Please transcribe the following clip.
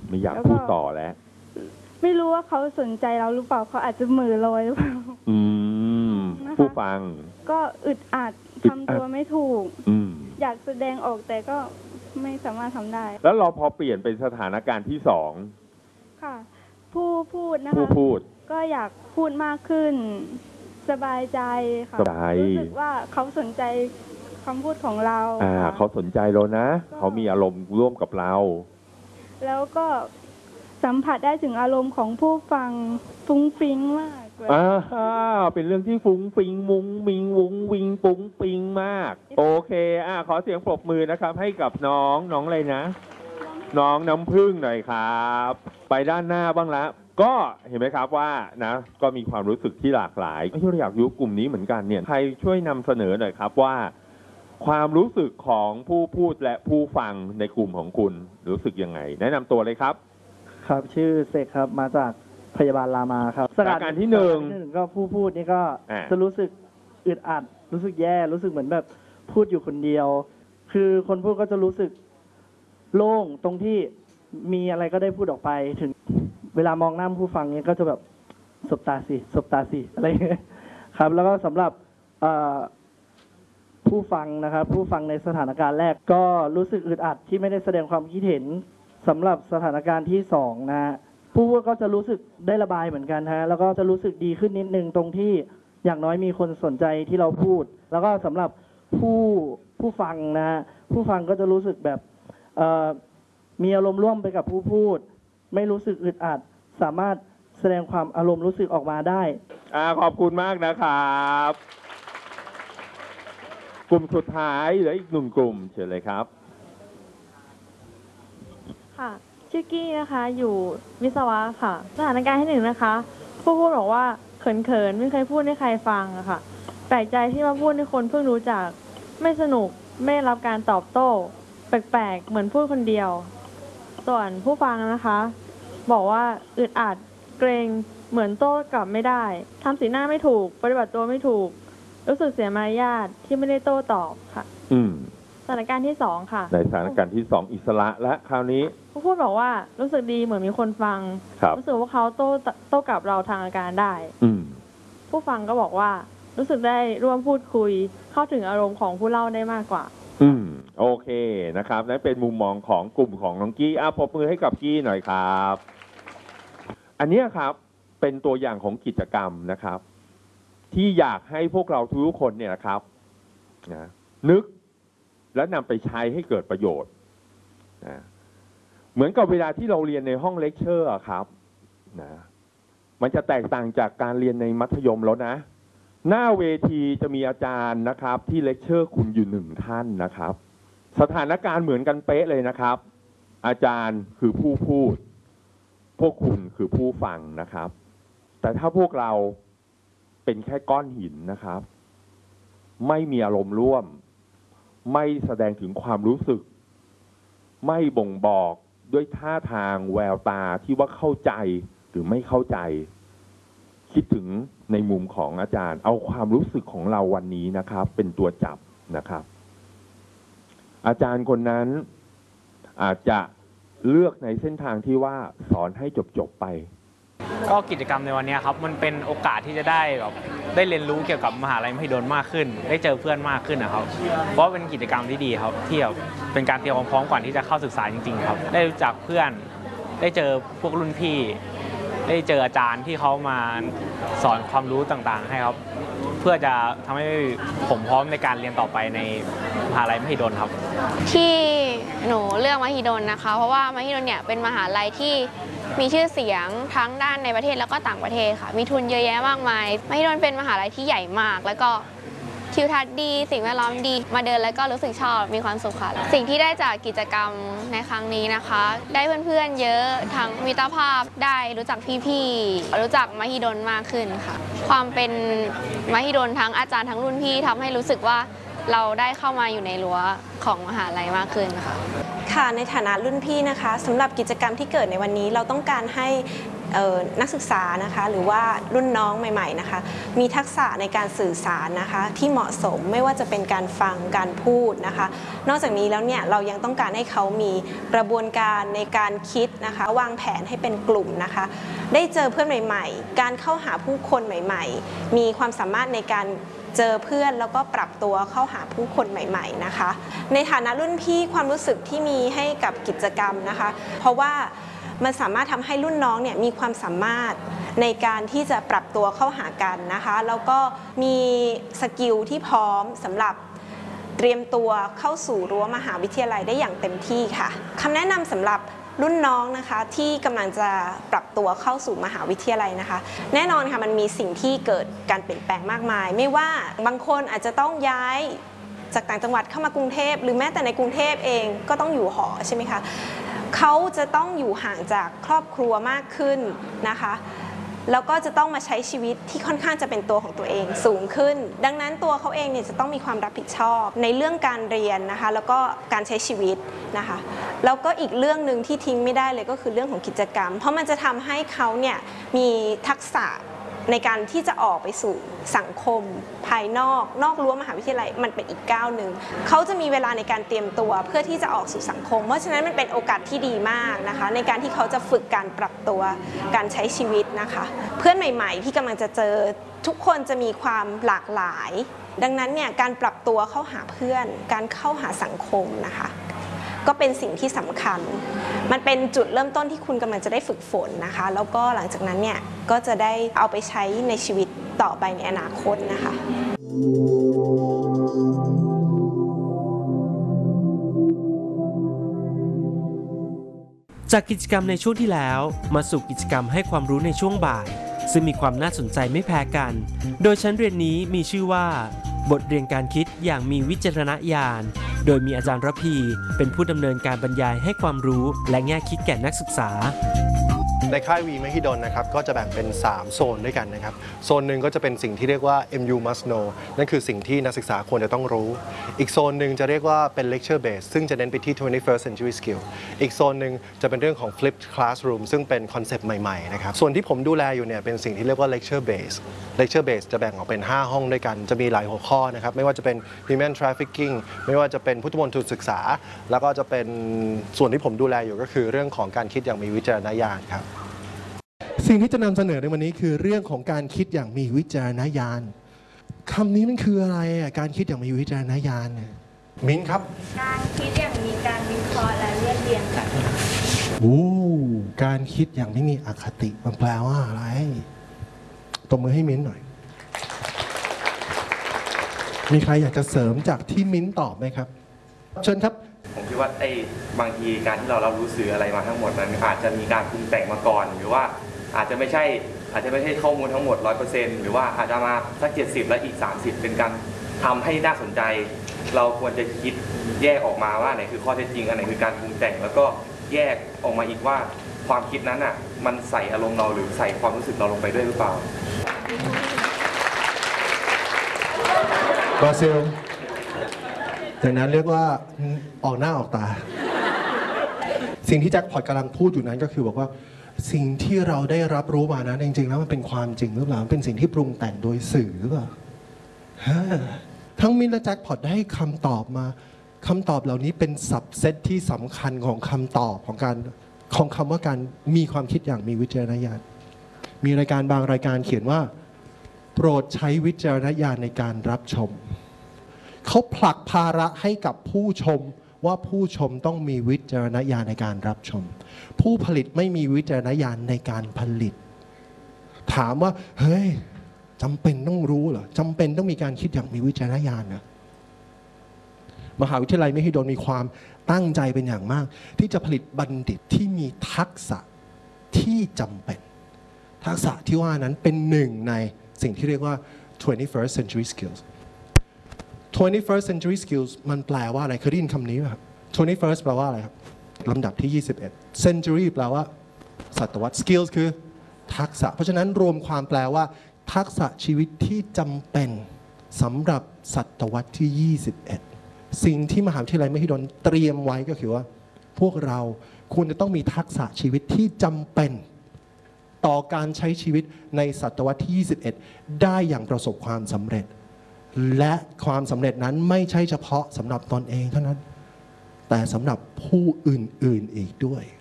ไม่อยากพูดต่อแล้วไม่รู้ว่าเขาสนใจเราหรือเปล่าเขาอาจจะเหม่อลอยหรือเปล่าผู้ฟังก็อึดอัดทำตัวไม่ถูกอยากแสดงออกแต่ก็ไม่สามารถทำได้แล้วเราพอเปลี่ยนเป็นสถานการณ์ที่สองค่ะผู้พูดนะคะก็อยากพูดมากขึ้นสบายใจค่ะรู้สึกว่าเขาสนใจคำพูดของเราเขาสนใจเรานะเขามีอารมณ์ร่วมกับเราแล้วก็สัมผัสได้ถึงอารมณ์ของผู้ฟังฟุ้งฟิ้งมากเป็นเรื่องที่ฟุ้งฟิ้งมุ้งมิงวุ้งวิงปุ้งปิงมากโอเคขอเสียงปรบมือนะครับให้กับน้องอะไรนะน้องน้ำพึ่งหน่อยครับไปด้านหน้าบ้างละก็เห็นไหมครับว่านะก็มีความรู้สึกที่หลากหลายที่เราอยากรู้กลุ่มนี้เหมือนกันเนี่ยใครช่วยนำเสนอหน่อยครับว่าความรู้สึกของผู้พูดและผู้ฟังในกลุ่มของคุณรู้สึกยังไงแนะนำตัวเลยครับครับชื่อเสกครับมาจากพยาบาลรามาครับสถานการณ์ที่หนึ่งก็ผู้พูดนี่ก็จะรู้สึกอึดอัดรู้สึกแย่รู้สึกเหมือนแบบพูดอยู่คนเดียวคือคนพูดก็จะรู้สึกโล่งตรงที่มีอะไรก็ได้พูดออกไปถึงเวลามองหน้าผู้ฟังเนี่ยก็จะแบบสบตาสิอะไรอย่างเงี้ยครับแล้วก็สำหรับผู้ฟังนะครับผู้ฟังในสถานการณ์แรกก็รู้สึกอึดอัดที่ไม่ได้แสดงความคิดเห็นสำหรับสถานการณ์ที่สองนะผู้พูดก็จะรู้สึกได้ระบายเหมือนกันฮะแล้วก็จะรู้สึกดีขึ้นนิดนึงตรงที่อย่างน้อยมีคนสนใจที่เราพูดแล้วก็สำหรับผู้ฟังนะฮะผู้ฟังก็จะรู้สึกแบบมีอารมณ์ร่วมไปกับผู้พูดไม่รู้สึกอึดอัดสามารถแสดงความอารมณ์รู้สึกออกมาได้ขอบคุณมากนะครับกลุ่มสุดท้ายเหลืออีกหนึ่งกลุ่มเชิญเลยครับค่ะชื่อกี้นะคะอยู่วิศวะค่ะสถานการณ์ที่หนึ่งนะคะผู้พูดบอกว่าเขินไม่เคยพูดให้ใครฟังอะค่ะแปลกใจที่มาพูดให้คนเพิ่งรู้จักไม่สนุกไม่ได้รับการตอบโต้แปลกๆเหมือนพูดคนเดียวส่วนผู้ฟังนะคะบอกว่าอึดอัดเกรงเหมือนโต้กลับไม่ได้ทำสีหน้าไม่ถูกปฏิบัติตัวไม่ถูกรู้สึกเสียมารยาทที่ไม่ได้โต้ตอบค่ะสถานการณ์ที่สองค่ะในสถานการณ์ที่สองอิสระและคราวนี้ผู้พูดบอกว่ารู้สึกดีเหมือนมีคนฟังรู้สึกว่าเขาโต้กลับเราทางอาการได้ผู้ฟังก็บอกว่ารู้สึกได้ร่วมพูดคุยเข้าถึงอารมณ์ของผู้เล่าได้มากกว่าโอเคนะครับนั่นเป็นมุมมองของกลุ่มของน้องกี้ปรบมือให้กับกี้หน่อยครับอันนี้ครับเป็นตัวอย่างของกิจกรรมนะครับที่อยากให้พวกเราทุกคนเนี่ยนะครับนึกและนำไปใช้ให้เกิดประโยชน์เหมือนกับเวลาที่เราเรียนในห้องเลคเชอร์ครับมันจะแตกต่างจากการเรียนในมัธยมแล้วนะหน้าเวทีจะมีอาจารย์นะครับที่เลคเชอร์คุณอยู่หนึ่งท่านนะครับสถานการณ์เหมือนกันเป๊ะเลยนะครับอาจารย์คือผู้พูดพวกคุณคือผู้ฟังนะครับแต่ถ้าพวกเราเป็นแค่ก้อนหินนะครับไม่มีอารมณ์ร่วมไม่แสดงถึงความรู้สึกไม่บ่งบอกด้วยท่าทางแววตาที่ว่าเข้าใจหรือไม่เข้าใจคิดถึงในมุมของอาจารย์เอาความรู้สึกของเราวันนี้นะครับเป็นตัวจับนะครับอาจารย์คนนั้นอาจจะเลือกในเส้นทางที่ว่าสอนให้จบไปก็กิจกรรมในวันนี้ครับมันเป็นโอกาสที่จะได้แบบได้เรียนรู้เกี่ยวกับมหาลัยมหิดลมากขึ้นได้เจอเพื่อนมากขึ้นนะครับเพราะเป็นกิจกรรมที่ดีครับที่แบบเป็นการเตรียมความพร้อมก่อนที่จะเข้าศึกษาจริงๆครับได้รู้จักเพื่อนได้เจอพวกรุ่นพี่ได้เจออาจารย์ที่เขามาสอนความรู้ต่างๆให้ครับเพื่อจะทำให้ผมพร้อมในการเรียนต่อไปในมหาลัยมหิดลครับที่หนูเลือกมหิดลนะคะเพราะว่ามหิดลเนี่ยเป็นมหาลัยที่มีชื่อเสียงทั้งด้านในประเทศแล้วก็ต่างประเทศค่ะมีทุนเยอะแยะมากมายมหิดลเป็นมหาลัยที่ใหญ่มากแล้วก็ทิวทัศน์ดีสิ่งแวดล้อมดีมาเดินแล้วก็รู้สึกชอบมีความสุขค่ะสิ่งที่ได้จากกิจกรรมในครั้งนี้นะคะได้เพื่อนๆเยอะทั้งมิตรภาพได้รู้จักพี่ๆรู้จักมหิดลมากขึ้นค่ะความเป็นมหิดลทั้งอาจารย์ทั้งรุ่นพี่ทำให้รู้สึกว่าเราได้เข้ามาอยู่ในรั้วของมหาลัยมากขึ้นค่ะค่ะในฐานะรุ่นพี่นะคะสำหรับกิจกรรมที่เกิดในวันนี้เราต้องการให้นักศึกษานะคะหรือว่ารุ่นน้องใหม่ๆนะคะมีทักษะในการสื่อสารนะคะที่เหมาะสมไม่ว่าจะเป็นการฟังการพูดนะคะนอกจากนี้แล้วเนี่ยเรายังต้องการให้เขามีกระบวนการในการคิดนะคะวางแผนให้เป็นกลุ่มนะคะได้เจอเพื่อนใหม่ๆการเข้าหาผู้คนใหม่ๆมีความสามารถในการเจอเพื่อนแล้วก็ปรับตัวเข้าหาผู้คนใหม่ๆนะคะในฐานะรุ่นพี่ความรู้สึกที่มีให้กับกิจกรรมนะคะเพราะว่ามันสามารถทำให้รุ่นน้องเนี่ยมีความสามารถในการที่จะปรับตัวเข้าหากันนะคะแล้วก็มีสกิลที่พร้อมสำหรับเตรียมตัวเข้าสู่รั้วมหาวิทยาลัยได้อย่างเต็มที่ค่ะคำแนะนำสำหรับรุ่นน้องนะคะที่กำลังจะปรับตัวเข้าสู่มหาวิทยาลัยนะคะแน่นอนค่ะมันมีสิ่งที่เกิดการเปลี่ยนแปลงมากมายไม่ว่าบางคนอาจจะต้องย้ายจากต่างจังหวัดเข้ามากรุงเทพหรือแม้แต่ในกรุงเทพเองก็ต้องอยู่หอใช่ไหมคะเขาจะต้องอยู่ห่างจากครอบครัวมากขึ้นนะคะแล้วก็จะต้องมาใช้ชีวิตที่ค่อนข้างจะเป็นตัวของตัวเองสูงขึ้นดังนั้นตัวเขาเองเนี่ยจะต้องมีความรับผิดชอบในเรื่องการเรียนนะคะแล้วก็การใช้ชีวิตนะคะแล้วก็อีกเรื่องหนึ่งที่ทิ้งไม่ได้เลยก็คือเรื่องของกิจกรรมเพราะมันจะทำให้เขาเนี่ยมีทักษะในการที่จะออกไปสู่สังคมภายนอกรั้วมหาวิทยาลัยมันเป็นอีกก้าวหนึ่งเขาจะมีเวลาในการเตรียมตัวเพื่อที่จะออกสู่สังคมเพราะฉะนั้นมันเป็นโอกาสที่ดีมากนะคะในการที่เขาจะฝึกการปรับตัวการใช้ชีวิตนะคะเพื่อนใหม่ๆที่กำลังจะเจอทุกคนจะมีความหลากหลายดังนั้นเนี่ยการปรับตัวเข้าหาเพื่อนการเข้าหาสังคมนะคะก็เป็นสิ่งที่สำคัญมันเป็นจุดเริ่มต้นที่คุณกำลังจะได้ฝึกฝนนะคะแล้วก็หลังจากนั้นเนี่ยก็จะได้เอาไปใช้ในชีวิตต่อไปในอนาคตนะคะจากกิจกรรมในช่วงที่แล้วมาสู่กิจกรรมให้ความรู้ในช่วงบ่ายซึ่งมีความน่าสนใจไม่แพ้กันโดยชั้นเรียนนี้มีชื่อว่าบทเรียนการคิดอย่างมีวิจารณญาณโดยมีอาจารย์ระพีเป็นผู้ดำเนินการบรรยายให้ความรู้และแง่คิดแก่นักศึกษาในค่ายวีมหิดลนะครับก็จะแบ่งเป็น3โซนด้วยกันนะครับโซนหนึ่งก็จะเป็นสิ่งที่เรียกว่า MU must know นั่นคือสิ่งที่นักศึกษาควรจะต้องรู้อีกโซนหนึ่งจะเรียกว่าเป็น lecture base ซึ่งจะเน้นไปที่ 21st century skill อีกโซนหนึ่งจะเป็นเรื่องของ flipped classroom ซึ่งเป็นคอนเซปต์ใหม่ๆนะครับส่วนที่ผมดูแลอยู่เนี่ยเป็นสิ่งที่เรียกว่า lecture base จะแบ่งออกเป็น5ห้องด้วยกันจะมีหลายหัวข้อนะครับไม่ว่าจะเป็น human trafficking ไม่ว่าจะเป็นพุทธมณฑลศึกษาแล้วก็จะเป็นส่วนที่ผมดูแลอยู่ก็คือเรื่องของการคิดอย่างมีวิจารณญาณครับสิ่งที่จะนำเสนอในวันนี้คือเรื่องของการคิดอย่างมีวิจารณญาณคำนี้มันคืออะไรการคิดอย่างมีวิจารณญาณมิ้นครับการคิดอย่างมีการวิเคราะห์และเรียบเรียงค่ะการคิดอย่างไม่มีอคติมันแปลว่าอะไรตบมือให้มิ้นหน่อยมีใครอยากจะเสริมจากที่มิ้นตอบไหมครับเชิญครับผมคิดว่าบางทีการที่เรารู้สื่ออะไรมาทั้งหมดนั้นอาจจะมีการปรุงแต่งมาก่อนหรือว่าอาจจะไม่ใช่ข้อมูลทั้งหมด 100% หรือว่าอาจจะมาสัก70และอีก30เป็นการทำให้น่าสนใจเราควรจะคิดแยกออกมาว่าไหนคือข้อเท็จจริงอันไหนคือการปรุงแต่งแล้วก็แยกออกมาอีกว่าความคิดนั้นอ่ะมันใส่อารมณ์เราหรือใส่ความรู้สึกเราลงไปด้วยหรือเปล่าบราซิลจากนั้นเรียกว่าออกหน้าออกตาสิ่งที่แจ็คพอตกำลังพูดอยู่นั้นก็คือบอกว่าสิ่งที่เราได้รับรู้มานั้นจริงๆแล้วมันเป็นความจริงหรือเปล่าเป็นสิ่งที่ปรุงแต่งโดยสื่อหรือเปล่าทั้งมินและแจ็คพอตได้คำตอบมาคำตอบเหล่านี้เป็นสับเซตที่สำคัญของคำตอบของคำว่าการมีความคิดอย่างมีวิจารณญาณมีรายการบางรายการเขียนว่าโปรดใช้วิจารณญาณในการรับชมเขาผลักภาระให้กับผู้ชมว่าผู้ชมต้องมีวิจารณญาณในการรับชมผู้ผลิตไม่มีวิจารณญาณในการผลิตถามว่าเฮ้ยจำเป็นต้องรู้เหรอจำเป็นต้องมีการคิดอย่างมีวิจารณญาณนะมหาวิทยาลัยมหิดลมีความตั้งใจเป็นอย่างมากที่จะผลิตบัณฑิตที่มีทักษะที่จำเป็นทักษะที่ว่านั้นเป็นหนึ่งในสิ่งที่เรียกว่า 21st century skills 21st century skills มันแปลว่าอะไรเคยได้ยินคำนี้ไหมครับ 21st แปลว่าอะไรครับลำดับที่21 century แปลว่าศตวรรษ skills คือทักษะเพราะฉะนั้นรวมความแปลว่าทักษะชีวิตที่จำเป็นสำหรับศตวรรษที่21สิ่งที่มหาวิทยาลัยมหิดลเตรียมไว้ก็คือว่าพวกเราควรจะต้องมีทักษะชีวิตที่จำเป็นต่อการใช้ชีวิตในศตวรรษที่ 21 ได้อย่างประสบความสำเร็จ และความสำเร็จนั้นไม่ใช่เฉพาะสำหรับตนเองเท่านั้นแต่สำหรับผู้อื่นๆอีกด้วย